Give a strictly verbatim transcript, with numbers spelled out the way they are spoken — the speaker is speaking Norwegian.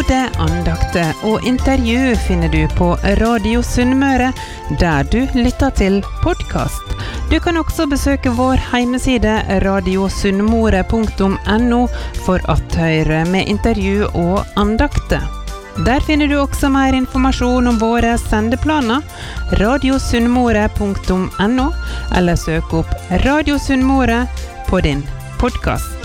Både andakter og intervju finner du på Radio Sunnmøre, der du lytter til podcast. Du kan også besøke vår hjemmeside radio sunnmøre punktum no for at høre med intervju og andakter. Der finner du også mer informasjon om våre sendeplaner, radio sunnmøre punktum no, eller søk opp Radio Sunnmøre på din podcast.